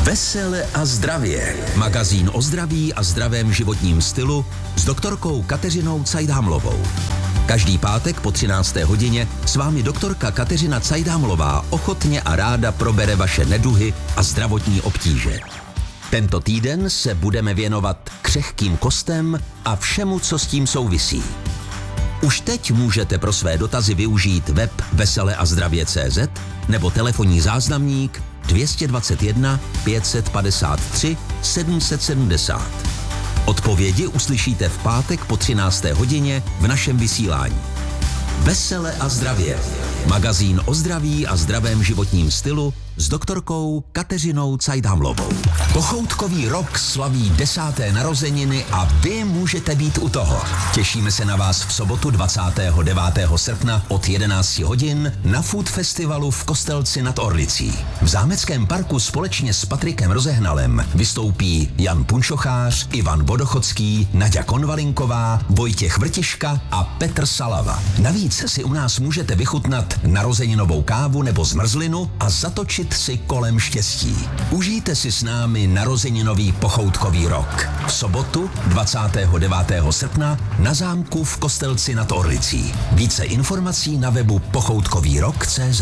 Vesele a zdravě. Magazín o zdraví a zdravém životním stylu s doktorkou Kateřinou Cajdámlovou. Každý pátek po 13. hodině s vámi doktorka Kateřina Cajdámlová ochotně a ráda probere vaše neduhy a zdravotní obtíže. Tento týden se budeme věnovat křehkým kostem a všemu, co s tím souvisí. Už teď můžete pro své dotazy využít web veseleazdravě.cz nebo telefonní záznamník 221 553 770. Odpovědi uslyšíte v pátek po 13. hodině v našem vysílání. Vesele a zdravě. Magazín o zdraví a zdravém životním stylu s doktorkou Kateřinou Cajdámlovou. Pochoutkový rok slaví 10. narozeniny a vy můžete být u toho. Těšíme se na vás v sobotu 29. srpna od 11 hodin na Food Festivalu v Kostelci nad Orlicí. V Zámeckém parku společně s Patrikem Rozehnalem vystoupí Jan Punčochář, Ivan Vodochodský, Naďa Konvalinková, Vojtěch Vrtiška a Petr Salava. Navíc si u nás můžete vychutnat narozeninovou kávu nebo zmrzlinu a zatočit si kolem štěstí. Užijte si s námi narozeninový pochoutkový rok. V sobotu 29. srpna na zámku v Kostelci nad Orlicí. Více informací na webu pochoutkovýrok.cz.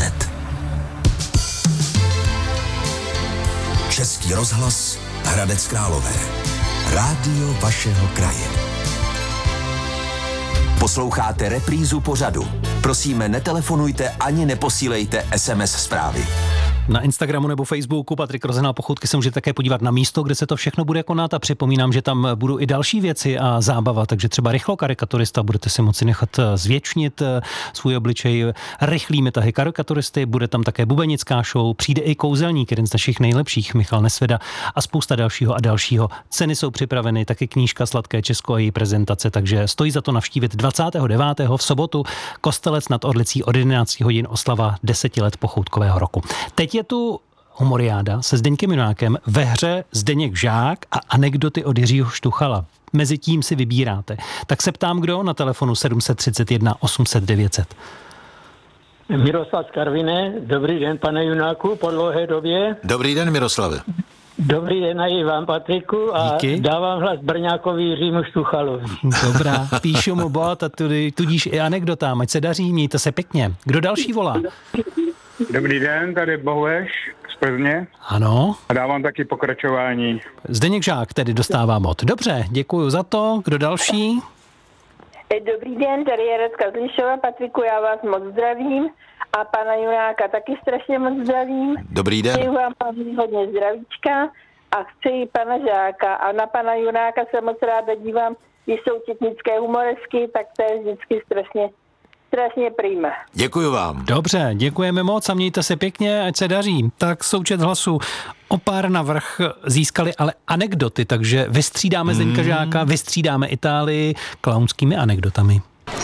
Český rozhlas Hradec Králové. Rádio vašeho kraje. Posloucháte reprízu pořadu. Prosíme, netelefonujte ani neposílejte SMS zprávy. Na Instagramu nebo Facebooku Patrik Rozehnal Pochoutky se můžete také podívat na místo, kde se to všechno bude konat a připomínám, že tam budou i další věci a zábava, takže třeba rychlokarikaturista, budete si moci nechat zvětšnit svůj obličej rychlými tahy karikaturisty, bude tam také bubenická show, přijde i kouzelník, jeden z našich nejlepších, Michal Nesveda a spousta dalšího a dalšího. Ceny jsou připraveny, taky knížka Sladké Česko a její prezentace, takže stojí za to navštívit 29. v sobotu Kostelec nad Orlicí od 11 hodin oslava 10 let pochoutkového roku. Teď je tu humoriáda se Zdeňkem Junákem, ve hře Zdeněk Žák a anekdoty od Jiřího Štuchala. Mezitím si vybíráte. Tak se ptám, kdo na telefonu 731 800 900. Miroslav z Karviné. Dobrý den, pane Junáku, po dlouhé době. Dobrý den, Miroslave. Dobrý den i vám, Patriku, a díky. Dávám hlas Brňákovi Jiřímu Štuchalovi. Dobrá, píšu mu bod a tudíž i anekdotám, ať se daří, mějte se pěkně. Kdo další volá? Dobrý den, tady Bohueš z Plzně. Ano. A dávám taky pokračování. Zdeněk Žák tedy dostává mod. Dobře, děkuju za to. Kdo další? Dobrý den, tady je Radka z Lišova. Patriku, já vás moc zdravím a pana Junáka taky strašně moc zdravím. Dobrý den. Přeju vám hodně zdravíčka a chci i pana Žáka. A na pana Junáka se moc ráda dívám, když jsou tětnické humoresky, tak to je vždycky strašně prýma. Děkuju vám. Dobře, děkujeme moc a mějte se pěkně, ať se daří. Tak součet hlasů o pár navrch získali ale anekdoty, takže vystřídáme Zdeňka Žáka, vystřídáme Itálii klaunskými anekdotami.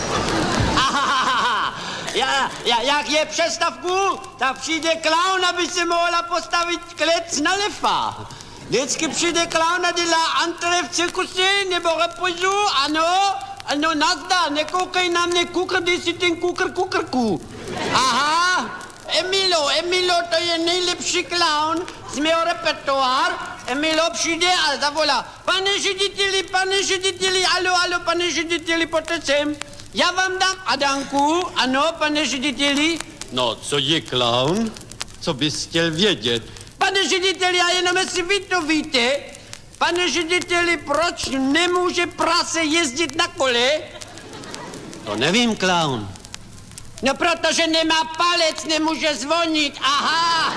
Jak je přestavku, tak přijde klaun, aby se mohla postavit klec na lefa. Vždycky přijde klaun a dělá antre v cirkuse nebo repozu, ano, nazdar, nekoukej na mě, kukr, dej si ten kukr. Aha, Emilo, to je nejlepší klaun z mého repertoár. Emilo přijde a zavolá, pane řediteli, alo, pane řediteli, pojďte sem. Já vám dám Adanku, ano, pane řediteli. No, co je klaun? Co bys chtěl vědět? Pane řediteli, a jenom jestli vy to víte, pane řediteli, proč nemůže prase jezdit na kole? To nevím, klaun. No, protože nemá palec, nemůže zvonit, aha.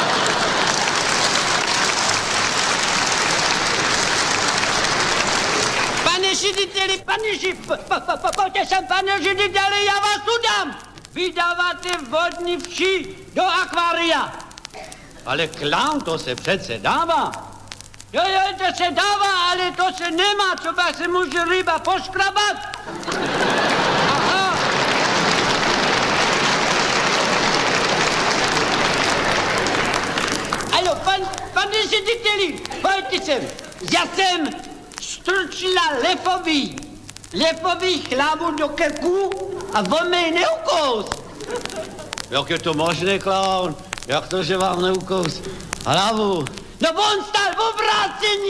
Pane řediteli, pojďte sem, pane řediteli, já vás udám. Vydáváte vodní vši do akvária. Ale klaun, to se přece dává. Jo, to se dává, ale to se nemá, co pak se může ryba poškrabat. Aha. Alo, pane řediteli, pojďte sem. Já jsem strčila lefový hlavu do krku a on mě neukous. Jak je to možné, klaun? Jak to, že vám neukous hlavu? No on stál v obráceně!